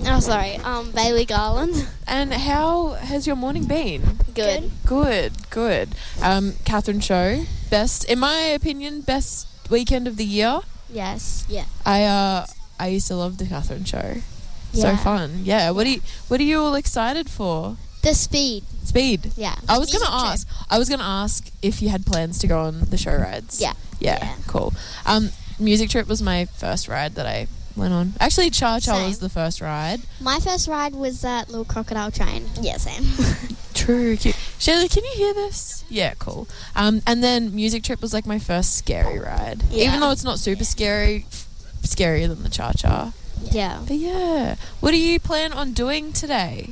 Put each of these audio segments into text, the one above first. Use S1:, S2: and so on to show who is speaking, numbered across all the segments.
S1: Oh, sorry. Bailey Garland.
S2: And how has your morning been?
S1: Good.
S2: Good. Catherine Show, in my opinion, best weekend of the year.
S1: Yes. Yeah.
S2: I used to love the Catherine Show. So
S1: Yeah.
S2: fun. Yeah. What are you all excited for?
S1: The speed.
S2: Yeah. I was gonna ask if you had plans to go on the show rides. Yeah. Cool. Music Trip was my first ride that I went on. Actually, Cha Cha was the first ride.
S1: My first ride was that little crocodile train. Yeah, same.
S2: True. Shaylee, can you hear this? Yeah, cool. And then Music Trip was like my first scary ride.
S1: Yeah.
S2: Even though it's not super scary, scarier than the Cha Cha.
S1: Yeah.
S2: But yeah. What do you plan on doing today?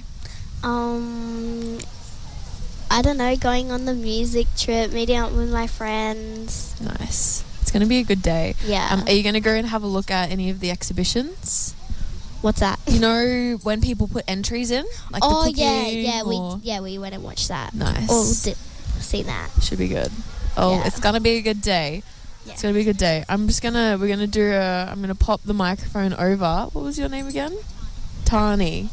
S1: I don't know, going on the music trip, meeting up with my friends.
S2: Nice. It's going to be a good day.
S1: Yeah.
S2: Are you going to go and have a look at any of the exhibitions?
S1: What's that?
S2: You know when people put entries in? Like the cooking
S1: we went and watched that.
S2: Nice.
S1: Or see that.
S2: Should be good. Oh,
S1: Yeah.
S2: it's going to be a good day.
S1: Yeah.
S2: It's going to be a good day. I'm going to pop the microphone over. What was your name again? Tani.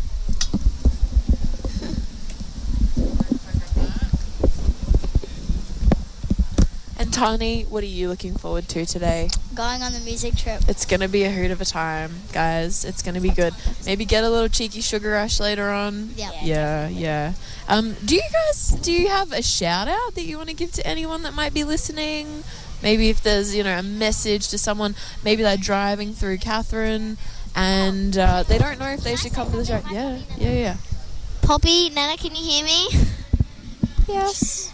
S2: And Tani, what are you looking forward to today?
S1: Going on the music trip.
S2: It's going to be a hoot of a time, guys. It's going to be good. Maybe get a little cheeky sugar rush later on. Yeah. Do you have a shout out that you want to give to anyone that might be listening? Maybe if there's, a message to someone, maybe they're driving through Catherine and they don't know if they should come to the show. Yeah.
S1: Poppy, Nana, can you hear me?
S2: Yes.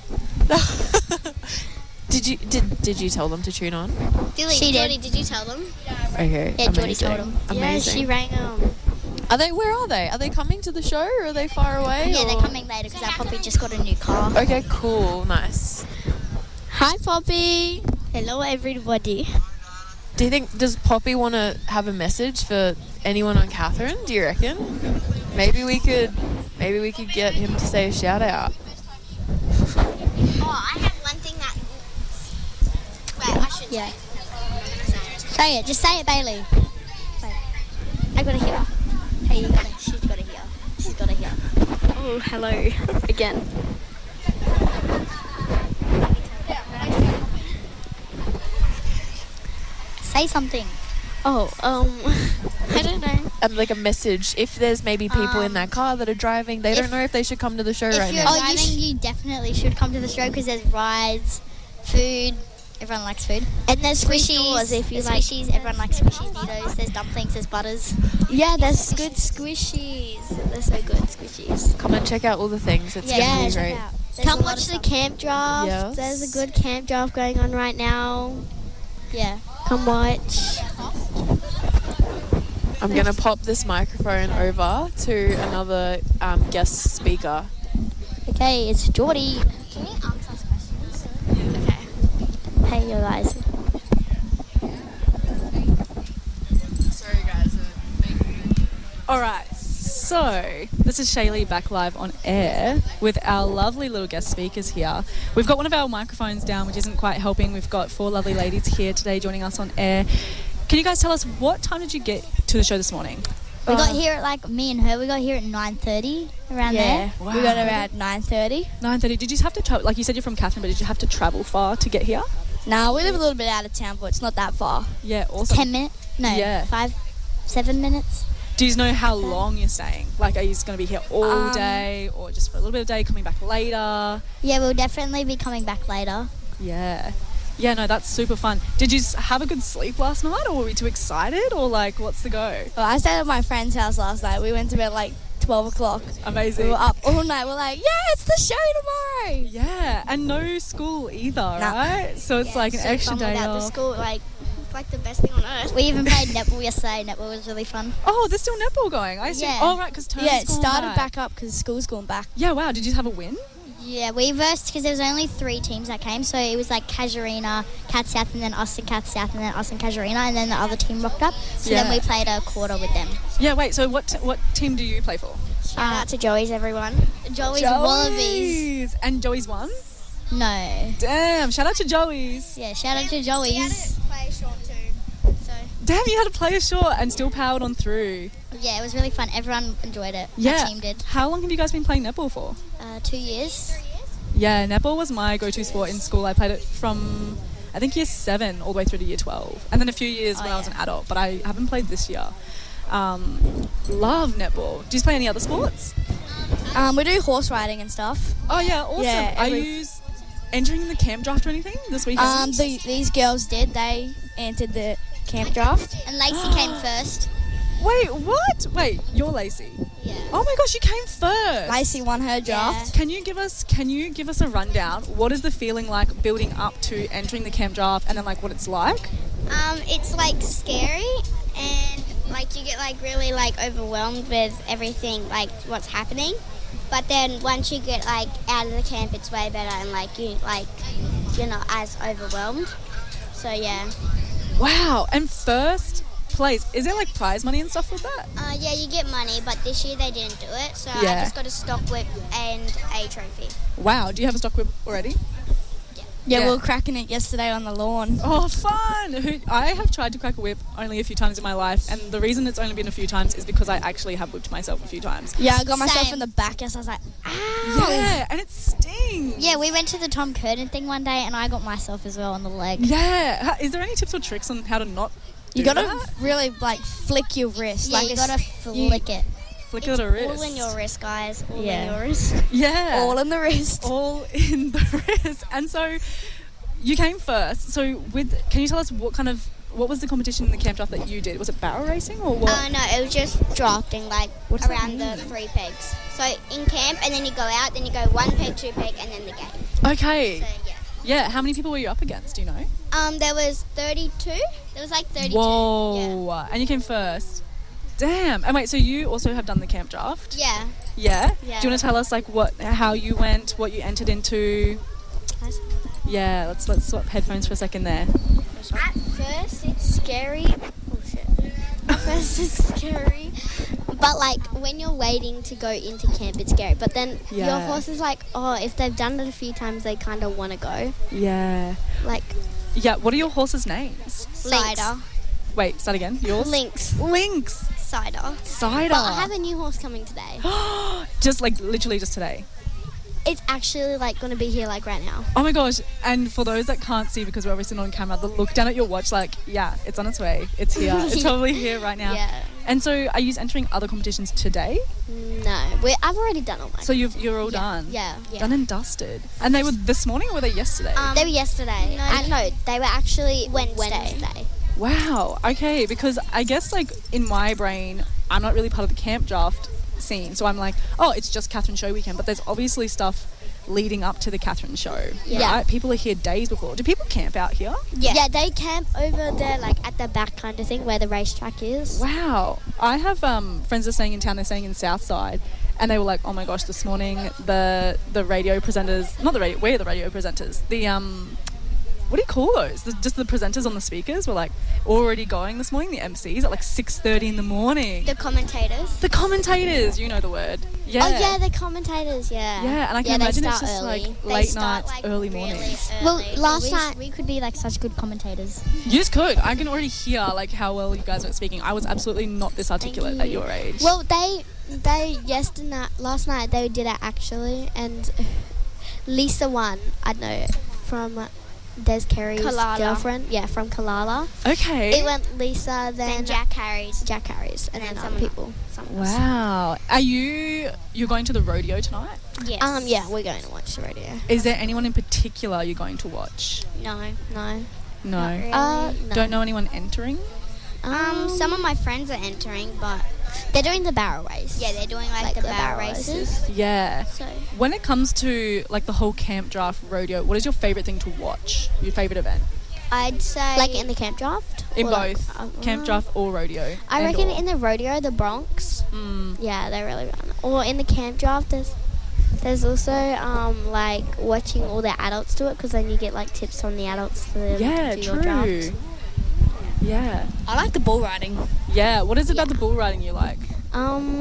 S2: Did you tell them to tune on?
S1: She did. Did you tell them?
S2: Okay.
S1: Yeah, Geordie told them.
S2: Amazing.
S1: Yeah, she rang them.
S2: Where are they? Are they coming to the show or are they far away?
S1: Yeah, they're coming later because our Poppy just got a new car.
S2: Okay, cool. Nice.
S1: Hi, Poppy. Hello, everybody.
S2: Does Poppy want to have a message for anyone on Catherine? Do you reckon? Maybe we could get him to say a shout out.
S1: Oh, I have one thing that... Wait, I should say it. Just say it, Bailey. Wait. I got to hear. Hey, she's got to hear. She's got to hear. Oh, hello. Again. Say something. Oh, I don't know.
S2: Like a message. If there's maybe people in that car that are driving, they don't know if they should come to the show right now.
S1: If you're driving, you definitely should come to the show because there's rides, food. Everyone likes food. And there's squishies. If you like squishies, everyone likes squishies. Neatos. There's dumplings. There's butters. Yeah, there's good squishies. They're so good squishies.
S2: Come and check out all the things. It's going to be great.
S1: Come watch the camp draft. Yes. There's a good camp draft going on right now. Yeah. Come watch.
S2: I'm going to pop this microphone over to another guest speaker.
S1: Okay, it's Geordie. Can you ask us questions? Okay. Hey, you guys.
S3: Sorry, guys. All right. So, this is Shaylee back live on air with our lovely little guest speakers here. We've got one of our microphones down, which isn't quite helping. We've got 4 lovely ladies here today joining us on air. Can you guys tell us what time did you get to the show this morning?
S1: We got here at, me and her, we got here at 9:30, around there.
S3: Wow.
S1: We got around 9:30.
S3: 9:30. Did you have to travel, like you said you're from Catherine, but did you have to travel far to get here?
S1: No, we live a little bit out of town, but it's not that far.
S3: Yeah, awesome.
S1: 10 minutes? No,
S3: Yeah.
S1: 7 minutes.
S3: Do you know how long you're staying? Like, are you going to be here all day or just for a little bit of day, coming back later?
S1: Yeah, we'll definitely be coming back later.
S3: Yeah. Yeah, no, that's super fun. Did you have a good sleep last night or were we too excited or, like, what's the go?
S4: Well, I stayed at my friend's house last night. We went to bed like 12 o'clock.
S3: Amazing.
S4: We were up all night. We're like, yeah, it's the show tomorrow.
S3: Yeah, and no school either, right? So it's like an extra day
S4: without
S3: off.
S4: the school, like, it's like the best thing on earth.
S1: We even played netball yesterday. Netball was really fun.
S3: Oh, there's still netball going. I see.
S1: Yeah.
S3: Oh, right, because term's
S4: Yeah, it
S3: gone
S4: started back up because school's gone back.
S3: Yeah, wow. Did you have a win?
S1: Yeah, we versed because there was only 3 teams that came, so it was like Casuarina, Cat South, and then us and Cat South, and then us and Casuarina, and then the other team rocked up. So then we played a quarter with them.
S3: Yeah, wait, so what team do you play for?
S4: Shout out to Joey's, everyone.
S1: Joey's Wallabies.
S3: And Joey's won?
S1: No.
S3: Damn, shout out to Joey's.
S1: Yeah, shout out to Joey's.
S4: Play short too. So.
S3: Damn, you had to play a short and still powered on through.
S1: Yeah, it was really fun. Everyone enjoyed it.
S3: Yeah.
S1: Our team did.
S3: How long have you guys been playing netball for?
S1: 2 years.
S3: Yeah, netball was my go-to sport in school. I played it from, I think, year 7 all the way through to year 12. And then a few years when I was an adult, but I haven't played this year. Love netball. Do you play any other sports?
S4: We do horse riding and stuff.
S3: Oh, yeah, awesome.
S4: Yeah,
S3: Are you entering the camp draft or anything this weekend?
S4: These girls did. They entered the camp draft.
S1: And Lacey came first.
S3: Wait, what? Wait, you're Lacey?
S1: Yeah.
S3: Oh my gosh, you came first.
S4: Lacey won her draft.
S3: Can you give us a rundown? What is the feeling like building up to entering the camp draft and then like what it's like?
S5: It's like scary and like you get like really like overwhelmed with everything like what's happening. But then once you get like out of the camp it's way better and you're not as overwhelmed. So yeah.
S3: Wow, and first place, is there like prize money and stuff with that?
S5: Yeah, you get money, but this year they didn't do it, so I just got a stock whip and a trophy.
S3: Wow, do you have a stock whip already?
S4: Yeah, we were cracking it yesterday on the lawn.
S3: Oh, fun! I have tried to crack a whip only a few times in my life, and the reason it's only been a few times is because I actually have whipped myself a few times.
S4: Yeah, I got myself in the back, yes, I was like, ow!
S3: Yeah, and it stings.
S1: Yeah, we went to the Tom Curtin thing one day and I got myself as well on the leg.
S3: Yeah. Is there any tips or tricks on how to not do
S4: You gotta
S3: that?
S4: really like flick your wrist.
S1: Yeah,
S4: like
S1: you gotta flick it.
S3: Flick of the wrist.
S5: All in your wrist, guys. All
S4: Yeah.
S5: in your wrist.
S3: Yeah.
S4: all in the wrist.
S3: All in the wrist. And so you came first. So can you tell us what was the competition in the camp draft that you did? Was it barrel racing or what?
S5: No, it was just drafting, like
S3: What does that
S5: around the
S3: mean?
S5: 3 pegs. So in camp, and then you go out, then you go 1 peg, 2 peg, and then the game.
S3: Okay.
S5: So yeah.
S3: Yeah, how many people were you up against, do you know?
S5: There was 32. There was like 32.
S3: Whoa.
S5: Yeah.
S3: And you came first. Damn. And wait, so you also have done the camp draft?
S5: Yeah.
S3: Yeah?
S5: Yeah.
S3: Do you want to tell us like how you went, what you entered into? Yeah, let's swap headphones for a second there.
S5: At first, it's scary. Oh shit. At first, it's scary. But like when you're waiting to go into camp, it's scary. But then your
S3: Yeah.
S5: horse is like, oh, if they've done it a few times, they kind of want to go.
S3: Yeah.
S5: Like
S3: Yeah, what are your horses' names?
S5: Cider.
S3: Wait, start again. Yours?
S5: Lynx.
S3: Lynx.
S5: Cider.
S3: Cider.
S5: But I have a new horse coming today.
S3: Just like literally just today.
S5: It's actually like going to be here like right now.
S3: Oh my gosh. And for those that can't see because we're obviously not on camera, the look down at your watch like, yeah, it's on its way. It's here. It's probably here right now.
S5: Yeah.
S3: And so are you entering other competitions today?
S5: No, I've already done all mine.
S3: So you're all done?
S5: Yeah.
S3: Done and dusted. And they were this morning or were they yesterday?
S5: They were yesterday. No, they were actually Wednesday.
S3: Wow. Okay, because I guess like in my brain, I'm not really part of the camp draft scene. So I'm like, oh, it's just Catherine Show weekend. But there's obviously stuff leading up to the Catherine Show.
S5: Yeah.
S3: Right? People are here days before. Do people camp out here?
S5: Yeah, they camp over there, like at the back kind of thing where the racetrack is.
S3: Wow. I have friends that are staying in town, they're staying in Southside, and they were like, oh my gosh, this morning the radio presenters, not the radio, we're the radio presenters, the, what do you call those? Just the presenters on the speakers were like already going this morning, the MCs at like 6:30 in the morning.
S5: The commentators.
S3: The commentators, you know the word. Yeah.
S5: Oh yeah, the commentators. Yeah.
S3: Yeah, and I can imagine it's just
S5: early.
S3: like
S5: They
S3: late
S5: start,
S3: nights,
S5: like,
S3: early
S5: really
S3: mornings.
S5: early.
S1: Well, last
S5: night
S1: we could be like such good commentators.
S3: You just could. I can already hear like how well you guys are speaking. I was absolutely not this articulate at your age.
S5: Well, they last night they did it actually, and Lisa won. I know from Des Carey's girlfriend. Yeah, from Kalala.
S3: Okay.
S5: It went Lisa, then Jack Harry's, and then some people.
S3: Wow. Are you're going to the rodeo tonight?
S5: Yes. Yeah, we're going to watch the rodeo.
S3: Is there anyone in particular you're going to watch?
S5: No.
S3: No.
S5: No.
S3: Don't know anyone entering?
S5: Some of my friends are entering, but
S1: They're doing the barrel race.
S5: yeah, they're doing like the barrel races.
S3: Yeah.
S5: So
S3: When it comes to like the whole camp draft rodeo, what is your favorite thing to watch? Your favorite event?
S5: I'd say
S1: Like in the camp draft?
S3: In
S1: Or
S3: both
S1: like,
S3: camp draft or rodeo.
S5: I reckon in the rodeo, the Bronx. Yeah, they're really fun. Or in the camp draft, there's also like watching all the adults do it, because then you get like tips from the adults to
S3: Yeah,
S5: do your draft.
S3: true. Yeah.
S4: I like the bull riding.
S3: Yeah. What is it about the bull riding you like?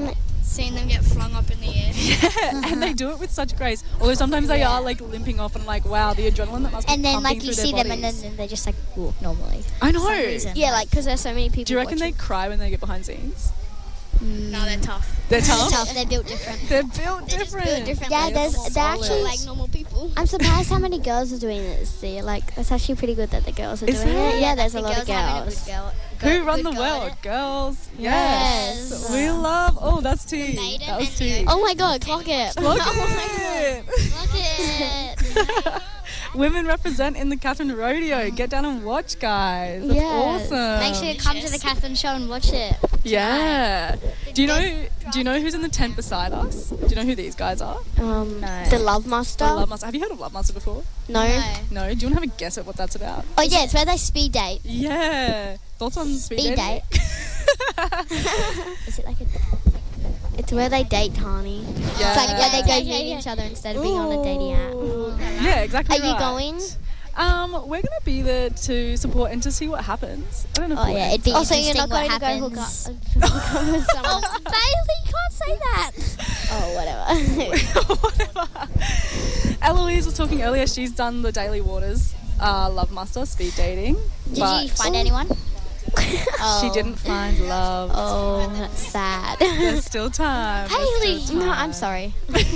S4: Seeing them get flung up in the air.
S3: Yeah, and they do it with such grace. Although sometimes they are like limping off, and I'm like, wow, the adrenaline that must be
S1: And then
S3: pumping
S1: like you
S3: through
S1: see
S3: their
S1: them, and
S3: bodies.
S1: then they're just like walk normally.
S3: I know.
S4: Yeah, like because there's so many people.
S3: Do you reckon they cry when they get behind scenes?
S4: No, they're tough.
S3: They're tough.
S1: Tough. They're built different.
S3: They're built different.
S1: Built different.
S6: Yeah, they're actually
S4: Like normal people.
S6: I'm surprised how many girls are doing this. See, like it's actually pretty good that the girls are
S3: Is
S6: doing
S3: there?
S6: it. Yeah, there's a lot of
S1: having a
S6: girls.
S1: good girl.
S3: Who run the
S1: good go at
S3: world?
S1: it.
S3: Girls.
S6: Yes.
S3: Yes. We love. Oh, that's T.
S5: Maiden
S3: That was
S5: and
S3: T.
S6: Oh my god, clock it.
S3: Look at it.
S1: Look at it.
S3: Women represent in the Catherine Rodeo. Get down and watch, guys. That's
S6: Yes.
S3: awesome.
S1: Make sure you come to the Catherine show and watch it.
S3: Yeah. Do you know who's in the tent beside us? Do you know who these guys are?
S6: The Love Master.
S3: The Love Master. Have you heard of Love Master before?
S6: No.
S3: No. Do you want to have a guess at what that's about?
S1: Oh yeah, it's where they speed date.
S3: Yeah. Thoughts on speed
S1: Speed
S3: dating?
S6: Is it like a? It's where they date, Tani.
S3: Yeah.
S6: It's like where they go
S1: Yeah,
S6: meet
S1: yeah.
S6: each other instead of being on a dating app.
S3: Ooh. Yeah, exactly.
S6: Are you
S3: right.
S6: going?
S3: We're gonna be there to support and to see what happens. I don't know.
S1: Oh yeah, it'd be
S6: Also, you're
S1: interesting
S6: not
S1: what
S6: going to go
S1: happens.
S6: hook up with someone.
S1: Oh, Bailey, you can't say that.
S6: Oh, whatever.
S3: Whatever. Eloise was talking earlier. She's done the Daily Waters Love Master speed dating.
S1: Did
S3: but
S1: you find anyone?
S3: She didn't find love.
S6: Oh, that's sad.
S3: There's still time. There's
S1: Bailey!
S3: still
S6: No,
S3: time.
S6: I'm sorry.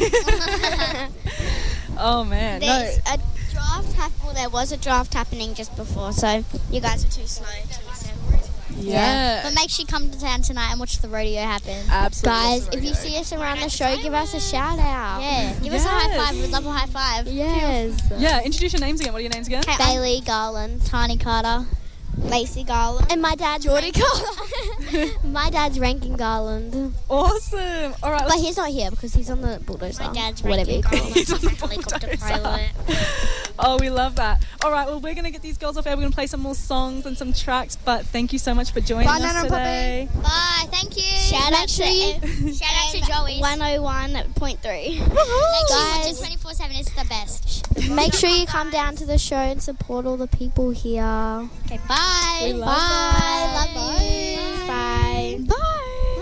S3: Oh man,
S5: There's
S3: no.
S5: a draft well, there was a draft happening just before, so you guys are too slow to listen.
S3: Yeah.
S1: But make sure you come to town tonight and watch the rodeo happen.
S3: Absolutely.
S6: Guys, if you see us around the show, give us a shout out.
S1: Yeah, give us a high
S3: Yes.
S1: five. We'd love a high five.
S6: Yes.
S3: Yeah, introduce your names again. What are your names again?
S6: Bailey Garland.
S1: Tiny Carter.
S5: Lacey Garland.
S6: And my dad's My dad's Rankin Garland.
S3: Awesome. All right.
S6: But he's not here because he's on the bulldozer.
S5: My dad's
S6: whatever you
S5: Rankin
S6: call it.
S3: He's on the
S5: helicopter
S3: bulldozer.
S5: pilot.
S3: Oh, we love that. All right, well, we're going to get these girls off air. We're going to play some more songs and some tracks, but thank you so much for joining
S6: Bye,
S3: us
S6: Nana and
S3: today.
S1: Bye. Thank you.
S5: Shout out to
S1: Shout out to Joey's.
S5: 101.3.
S6: Guys.
S1: 24/7 is the best.
S6: Make sure you come down to the show and support all the people here.
S1: Okay, bye.
S3: We love
S6: Bye.
S3: that.
S6: Love you. Bye. Bye. Bye.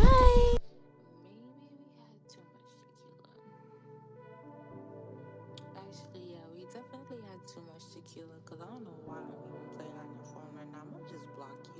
S7: Actually, yeah, we definitely had too much tequila because I don't know why I don't even play that in the phone right now. I'm gonna just block you.